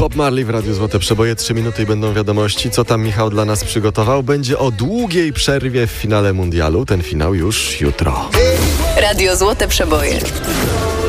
Bob Marley w Radiu Złote Przeboje. 3 minuty i będą wiadomości. Co tam Michał dla nas przygotował? Będzie o długiej przerwie w finale mundialu. Ten finał już jutro. Radio Złote Przeboje.